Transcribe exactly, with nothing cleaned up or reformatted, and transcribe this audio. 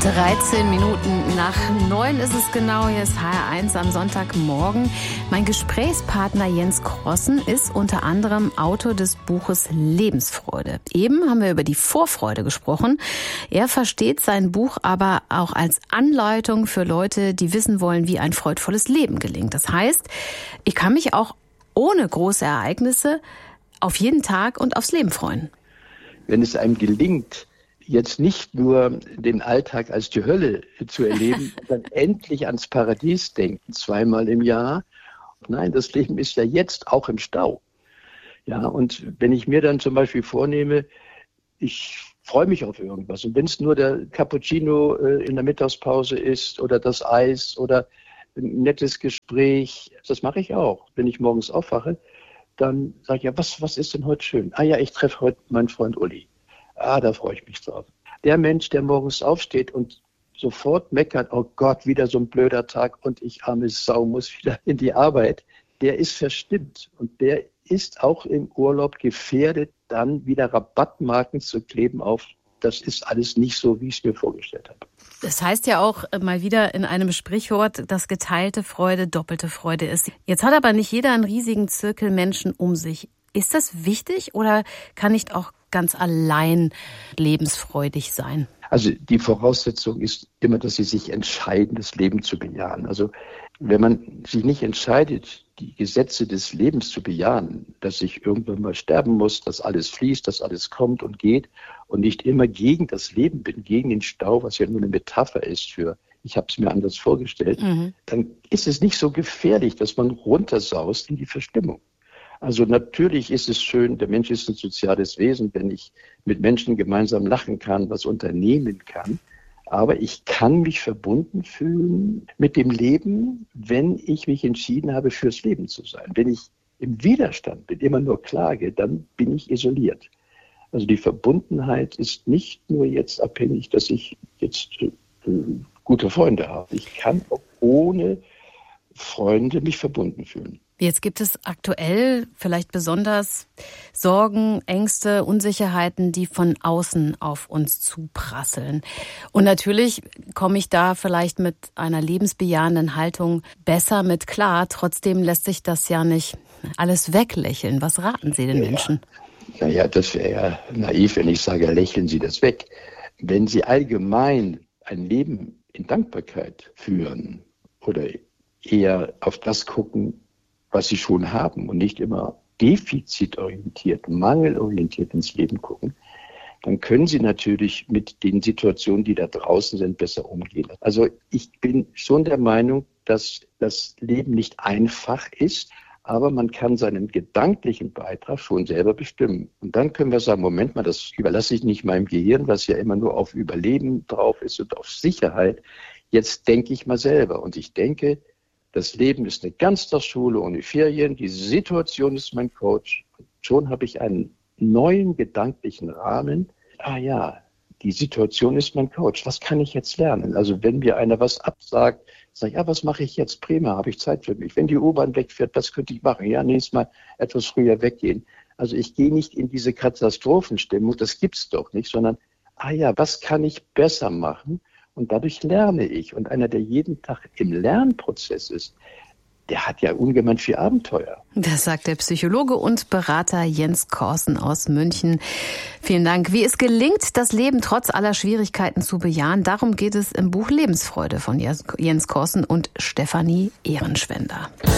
dreizehn Minuten nach neun ist es genau. Hier ist H R eins am Sonntagmorgen. Mein Gesprächspartner Jens Crossen ist unter anderem Autor des Buches Lebensfreude. Eben haben wir über die Vorfreude gesprochen. Er versteht sein Buch aber auch als Anleitung für Leute, die wissen wollen, wie ein freudvolles Leben gelingt. Das heißt, ich kann mich auch ohne große Ereignisse auf jeden Tag und aufs Leben freuen. Wenn es einem gelingt, jetzt nicht nur den Alltag als die Hölle zu erleben, dann endlich ans Paradies denken, zweimal im Jahr. Nein, das Leben ist ja jetzt auch im Stau. Ja, und wenn ich mir dann zum Beispiel vornehme, ich freue mich auf irgendwas. Und wenn es nur der Cappuccino in der Mittagspause ist oder das Eis oder ein nettes Gespräch, das mache ich auch. Wenn ich morgens aufwache, dann sage ich, ja, was, was ist denn heute schön? Ah ja, ich treffe heute meinen Freund Uli. Ah, da freue ich mich drauf. Der Mensch, der morgens aufsteht und sofort meckert, oh Gott, wieder so ein blöder Tag und ich arme Sau muss wieder in die Arbeit, der ist verstimmt und der ist auch im Urlaub gefährdet, dann wieder Rabattmarken zu kleben auf, das ist alles nicht so, wie ich es mir vorgestellt habe. Das heißt ja auch mal wieder in einem Sprichwort, dass geteilte Freude doppelte Freude ist. Jetzt hat aber nicht jeder einen riesigen Zirkel Menschen um sich. Ist das wichtig oder kann nicht auch ganz allein lebensfreudig sein? Also die Voraussetzung ist immer, dass sie sich entscheiden, das Leben zu bejahen. Also wenn man sich nicht entscheidet, die Gesetze des Lebens zu bejahen, dass ich irgendwann mal sterben muss, dass alles fließt, dass alles kommt und geht und nicht immer gegen das Leben bin, gegen den Stau, was ja nur eine Metapher ist für, ich habe es mir anders vorgestellt, mhm. dann ist es nicht so gefährlich, dass man runtersaust in die Verstimmung. Also natürlich ist es schön, der Mensch ist ein soziales Wesen, wenn ich mit Menschen gemeinsam lachen kann, was unternehmen kann. Aber ich kann mich verbunden fühlen mit dem Leben, wenn ich mich entschieden habe, fürs Leben zu sein. Wenn ich im Widerstand bin, immer nur klage, dann bin ich isoliert. Also die Verbundenheit ist nicht nur jetzt abhängig, dass ich jetzt äh, gute Freunde habe. Ich kann auch ohne Freunde mich verbunden fühlen. Jetzt gibt es aktuell vielleicht besonders Sorgen, Ängste, Unsicherheiten, die von außen auf uns zuprasseln. Und natürlich komme ich da vielleicht mit einer lebensbejahenden Haltung besser mit klar. Trotzdem lässt sich das ja nicht alles weglächeln. Was raten Sie den Menschen? Naja, das wäre ja naiv, wenn ich sage, lächeln Sie das weg. Wenn Sie allgemein ein Leben in Dankbarkeit führen oder eher auf das gucken, was sie schon haben und nicht immer defizitorientiert, mangelorientiert ins Leben gucken, dann können sie natürlich mit den Situationen, die da draußen sind, besser umgehen. Also ich bin schon der Meinung, dass das Leben nicht einfach ist, aber man kann seinen gedanklichen Beitrag schon selber bestimmen. Und dann können wir sagen, Moment mal, das überlasse ich nicht meinem Gehirn, was ja immer nur auf Überleben drauf ist und auf Sicherheit. Jetzt denke ich mal selber und ich denke, das Leben ist eine Ganztagsschule ohne Ferien. Die Situation ist mein Coach. Und schon habe ich einen neuen gedanklichen Rahmen. Ah ja, die Situation ist mein Coach. Was kann ich jetzt lernen? Also wenn mir einer was absagt, sage ich, ja, was mache ich jetzt? Prima, habe ich Zeit für mich. Wenn die U-Bahn wegfährt, was könnte ich machen? Ja, nächstes Mal etwas früher weggehen. Also ich gehe nicht in diese Katastrophenstimmung, das gibt's doch nicht, sondern, ah ja, was kann ich besser machen? Und dadurch lerne ich. Und einer, der jeden Tag im Lernprozess ist, der hat ja ungemein viel Abenteuer. Das sagt der Psychologe und Berater Jens Crossen aus München. Vielen Dank. Wie es gelingt, das Leben trotz aller Schwierigkeiten zu bejahen, darum geht es im Buch Lebensfreude von Jens Crossen und Stefanie Ehrenschwender.